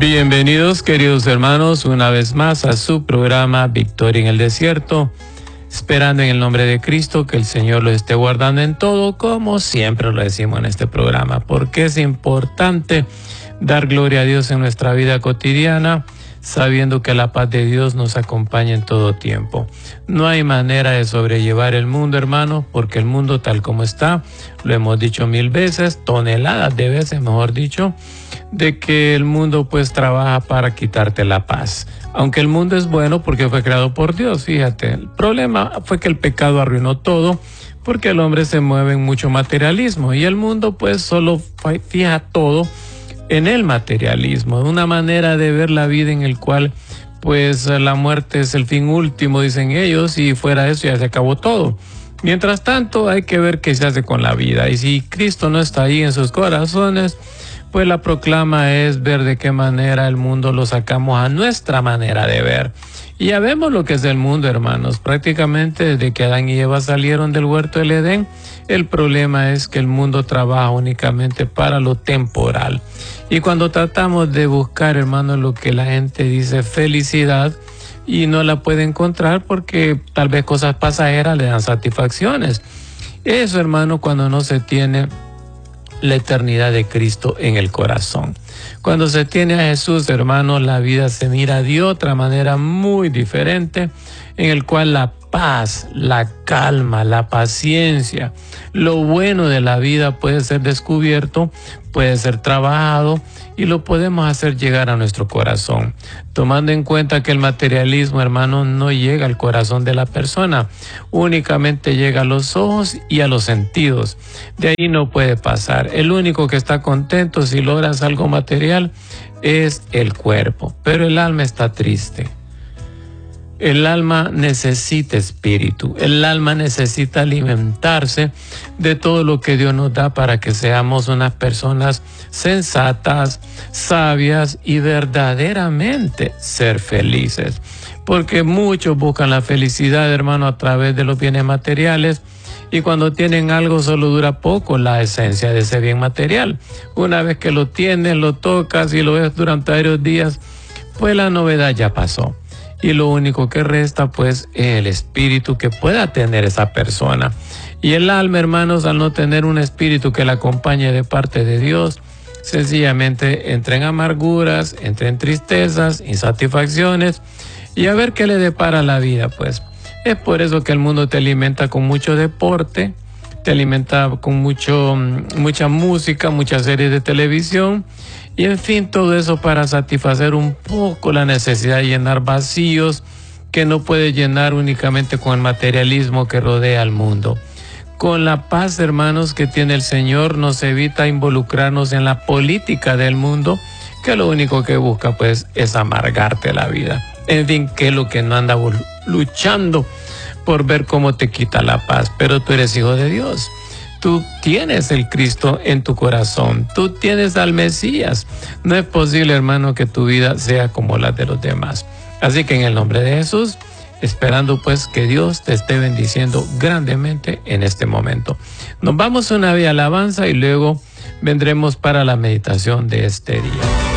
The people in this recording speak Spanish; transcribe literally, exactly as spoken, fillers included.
Bienvenidos, queridos hermanos, una vez más a su programa Victoria en el Desierto, esperando en el nombre de Cristo que el Señor lo esté guardando en todo, como siempre lo decimos en este programa, porque es importante dar gloria a Dios en nuestra vida cotidiana, sabiendo que la paz de Dios nos acompaña en todo tiempo. No hay manera de sobrellevar el mundo, hermano, porque el mundo tal como está, lo hemos dicho mil veces, toneladas de veces, mejor dicho, de que el mundo pues trabaja para quitarte la paz. Aunque el mundo es bueno porque fue creado por Dios, fíjate, el problema fue que el pecado arruinó todo, porque el hombre se mueve en mucho materialismo y el mundo pues solo fija todo en el materialismo, una manera de ver la vida en el cual pues la muerte es el fin último, dicen ellos, y fuera de eso ya se acabó todo. Mientras tanto hay que ver qué se hace con la vida, y si Cristo no está ahí en sus corazones, pues la proclama es ver de qué manera el mundo lo sacamos a nuestra manera de ver. Y ya vemos lo que es el mundo, hermanos. Prácticamente desde que Adán y Eva salieron del huerto del Edén, el problema es que el mundo trabaja únicamente para lo temporal. Y cuando tratamos de buscar, hermanos, lo que la gente dice felicidad, y no la puede encontrar porque tal vez cosas pasajeras le dan satisfacciones. Eso, hermano, cuando no se tiene la eternidad de Cristo en el corazón. Cuando se tiene a Jesús, hermanos, la vida se mira de otra manera muy diferente, en el cual la paz, la calma, la paciencia, lo bueno de la vida puede ser descubierto, puede ser trabajado y lo podemos hacer llegar a nuestro corazón, tomando en cuenta que el materialismo, hermano, no llega al corazón de la persona, únicamente llega a los ojos y a los sentidos. De ahí no puede pasar. El único que está contento si logras algo material es el cuerpo, pero el alma está triste. El alma necesita espíritu, el alma necesita alimentarse de todo lo que Dios nos da para que seamos unas personas sensatas, sabias y verdaderamente ser felices. Porque muchos buscan la felicidad, hermano, a través de los bienes materiales, y cuando tienen algo solo dura poco la esencia de ese bien material. Una vez que lo tienes, lo tocas y lo ves durante varios días, pues la novedad ya pasó. Y lo único que resta pues es el espíritu que pueda tener esa persona. Y el alma, hermanos, al no tener un espíritu que la acompañe de parte de Dios, sencillamente entra en amarguras, entra en tristezas, insatisfacciones, y a ver qué le depara la vida, pues. Es por eso que el mundo te alimenta con mucho deporte, te alimenta con mucho, mucha música, muchas series de televisión, y en fin, todo eso para satisfacer un poco la necesidad de llenar vacíos que no puede llenar únicamente con el materialismo que rodea al mundo. Con la paz, hermanos, que tiene el Señor, nos evita involucrarnos en la política del mundo, que lo único que busca pues es amargarte la vida. En fin, que es lo que no anda luchando por ver cómo te quita la paz, pero tú eres hijo de Dios. Tú tienes el Cristo en tu corazón, tú tienes al Mesías. No es posible, hermano, que tu vida sea como la de los demás. Así que en el nombre de Jesús, esperando pues que Dios te esté bendiciendo grandemente en este momento. Nos vamos a una vía alabanza y luego vendremos para la meditación de este día.